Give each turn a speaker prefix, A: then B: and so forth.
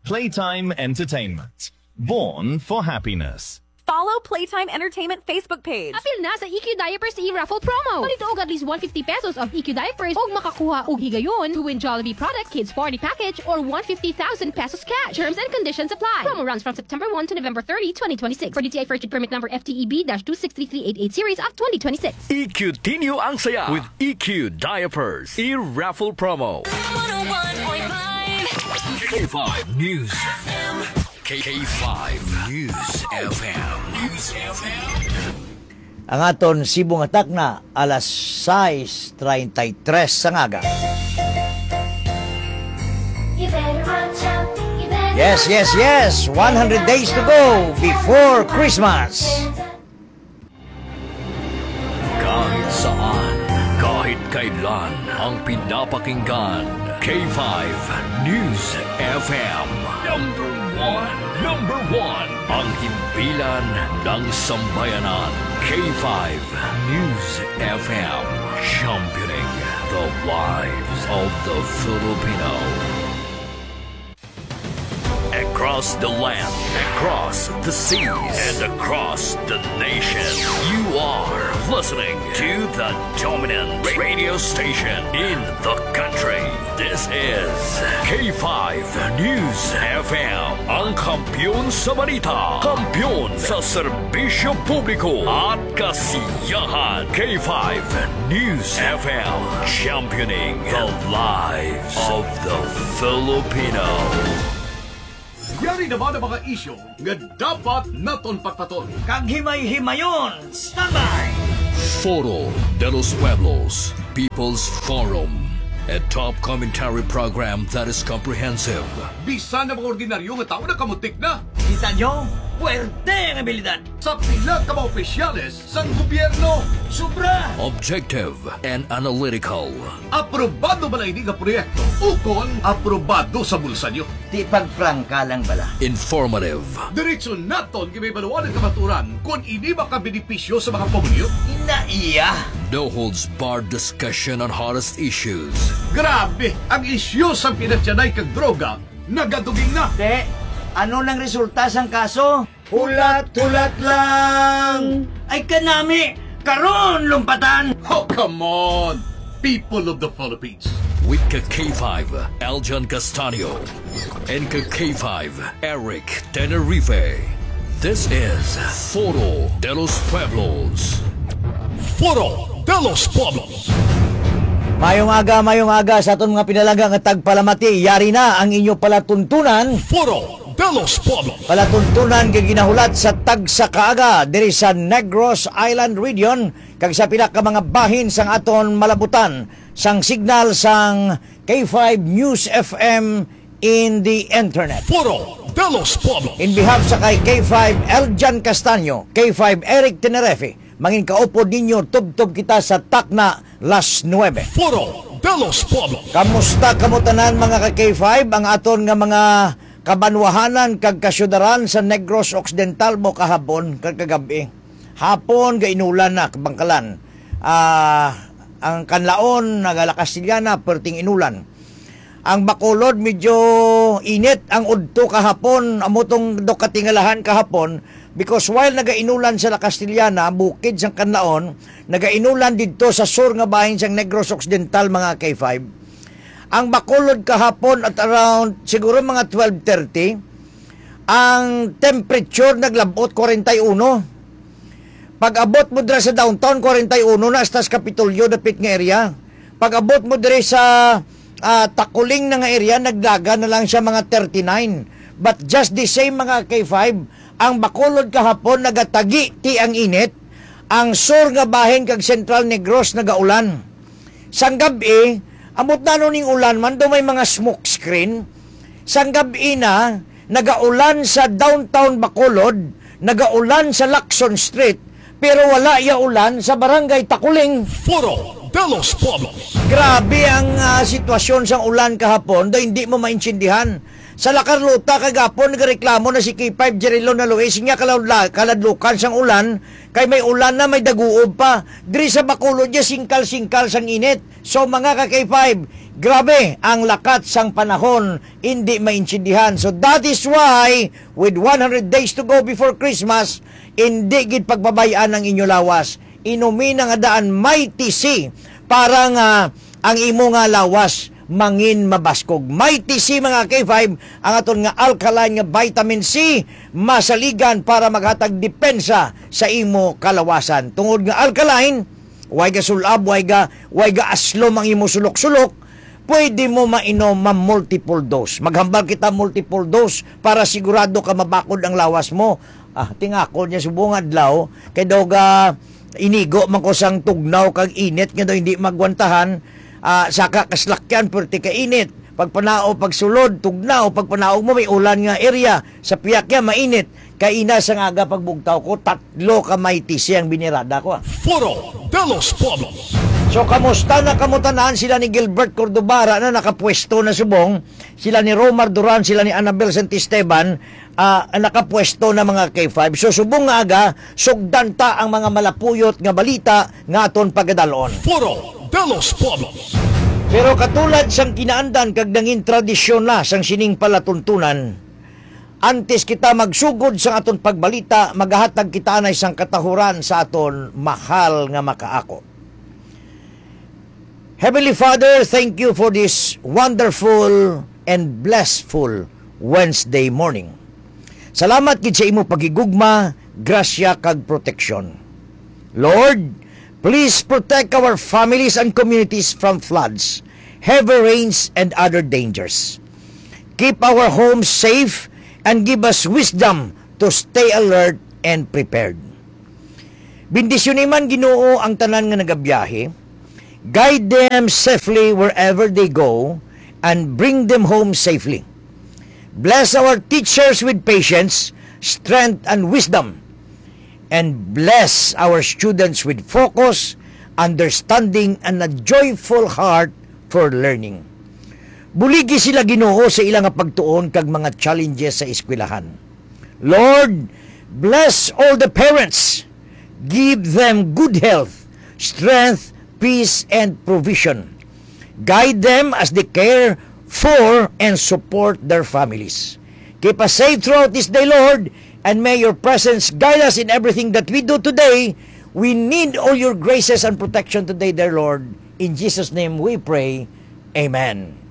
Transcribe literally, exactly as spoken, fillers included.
A: Playtime Entertainment. Born for happiness.
B: Follow Playtime Entertainment Facebook page.
C: Apil na sa E Q Diapers e-raffle promo. Palito og at least one hundred fifty pesos of E Q Diapers og makakuha og higayon to win Jollibee product kids party package or one hundred fifty thousand pesos cash. Terms and conditions apply. Promo runs from September first to November thirtieth, twenty twenty-six. For D T I first permit number F T E B two six three three eight eight series of twenty twenty-six.
D: E Q Tinyo ang saya with E Q Diapers e-raffle promo.
E: one oh one point five
D: K five News. K five News F M. News F M.
F: Ang aton Sibong Atak na alas sais treinta y tres sa ngaga. Yes, yes, yes. one hundred days to go before Christmas.
D: Kahit saan, kahit kailan, ang pinapakinggan. K five News F M. Number one. Number one. Ang himpilan ng sambayanan. K five News F M. Championing the lives of the Filipino. Across the land, across the seas, and across the nation, you are listening to the dominant radio station in the country. This is K five News F M, ang kampiyon sa balita, kampiyon sa serbisyo publiko at kasiyahan. K five News F M, championing the lives of the Filipino.
G: Yari naman ang mga isyo nga dapat naton pagpaton.
F: Kag himay-himayon, standby!
D: Foro de los Pueblos, People's Forum, a top commentary program that is comprehensive.
G: Bisan na mga ordinaryo nga tao na kamutik na.
F: Kita nyo? Puerte ang abilidad.
G: Sa pila ka mga opisyales sa gobyerno.
F: Sobra!
D: Objective and analytical.
G: Aprobado ba na ini nga proyekto? Ukon, aprobado sa bulsa nyo.
F: Di pagprangka lang bala.
D: Informative.
G: Diretso naton kay may baluan ng kamaturan kung ini makabenepisyo sa mga pamilyo.
F: Inaiya!
D: No holds barred discussion on hottest issues.
G: Grabe! Ang isyo sa pinatyanay kag droga, nagaduging na.
F: De, ano lang resulta sang kaso? Hulat-hulat lang! Ay kanami! Karon lumpatan!
G: Oh, come on! People of the Philippines.
D: With K five, Aljan Castanio. And K five, Eric Tenerife. This is Foro de los Pueblos.
G: Foro de los Pueblos.
F: Mayong aga, mayong aga sa aton mga pinalaga nga tagpalamati. Yari na ang inyo palatuntunan.
G: Foro de los Pueblos.
F: Palatuntunan kay ginahulat sa tagsa kaaga diri sa Negros Island Region kag sa pila ka mga bahin sang aton malabutan sang signal sang K five News F M in the internet.
G: Foro de los Pueblos.
F: In behalf sa kay K five Eljan Castanyo, K five Eric Tenerife, mangin kaupo ninyo tubtob kita sa takna las nueve.
G: Foro de los Pueblos.
F: Kamusta kamutanan mga ka K five ang aton nga mga kabanwahanan kag kasyudaran sa Negros Occidental mo kahapon kag kagabi. Hapon gainulan na kabangkalan. Ah, ang kanlaon nagalakastiliana perting inulan. Ang Bacolod medyo init ang udto kahapon amotong do katingalahan kahapon because while nagainulan sa La Castillana bukid sang kanlaon nagainulan didto sa sur nga bahin sang Negros Occidental mga K five. Ang Bacolod kahapon at around siguro mga twelve thirty ang temperature naglabot forty-one. Pag-abot mo dire sa downtown forty-one na estas Kapitolyo dapit nga area. Pag-abot mo dire sa uh, Takuling na nga area nagdaga na lang siya mga thirty-nine. But just the same mga K five, ang Bacolod kahapon nagatagi ti ang init. Ang sur nga bahin kag Central Negros nagaulan. Sang gabi, amot na nun yung ulan man, do may mga smoke screen. Sang gabi na, nagaulan sa downtown Bacolod, nagaulan sa Lacson Street, pero wala ya ulan sa barangay Takuling.
G: Foro de los Pueblos.
F: Grabe ang uh, sitwasyon sang ulan kahapon, do hindi mo maintindihan. Sa Lacarlota kagapon nagreklamo na si K five Jerilo na Luis nga kalawla kaladlukan sang ulan kay may ulan na may daguob pa. Diri sa Bacolod ya singkal-singkal sang init. So mga ka K five, Grabe, ang lakat sang panahon, hindi maintindihan. So that is why, with one hundred days to go before Christmas, hindi gid pagbabayaan ng inyo lawas. Inumin nga daan Mighty C para nga ang imo nga lawas mangin mabaskog. Mighty C mga K five, ang aton nga alkaline nga vitamin C, masaligan para maghatag depensa sa imo kalawasan. Tungod nga alkaline, way ga sulab, way ga, way ga aslom ang imo sulok-sulok, pwede mo mainom ma multiple dose. Maghambal kita multiple dose para sigurado ka mabakod ang lawas mo. Ah, tingakol niya subong adlaw kay daw ga inigo man ko sang tugnaw kag init nga daw hindi magwantahan. Ah, saka kaslakyan perti ka init. Pag panao pagsulod tugnaw, pag panao mo may ulan nga area sa piyakya mainit. Kay ina sa nga pagbugtaw ko tatlo ka Mighty C ang binirada ko. Ah.
G: Foro de los Pueblos.
F: So, kamusta na kamutanan sila ni Gilbert Cordobara na nakapwesto na subong, sila ni Romar Duran, sila ni Annabel Santisteban, uh, nakapwesto na mga K five. So, subong nga aga, sugdanta ang mga malapuyot nga balita nga aton pagadalon.
G: Foro de los Pueblos.
F: Pero katulad sang kinaandan kag nangin tradisyon na sang sining palatuntunan, antes kita magsugod sa aton pagbalita, maghahatag kita na isang katahuran sa aton mahal nga makaako. Heavenly Father, thank you for this wonderful and blessful Wednesday morning. Salamat gid sa imo pagigugma, grasya kag proteksyon. Lord, please protect our families and communities from floods, heavy rains, and other dangers. Keep our homes safe and give us wisdom to stay alert and prepared. Bendisyonin man Ginoo ang tanan nga nagabiyahe. Guide them safely wherever they go and bring them home safely. Bless our teachers with patience, strength, and wisdom. And bless our students with focus, understanding, and a joyful heart for learning. Buligi sila Ginoo sa ilang pagtuon kag mga challenges sa eskwelahan. Lord, bless all the parents. Give them good health, strength, peace, and provision. Guide them as they care for and support their families. Keep us safe throughout this day, Lord, and may your presence guide us in everything that we do today. We need all your graces and protection today, dear Lord. In Jesus' name we pray. Amen.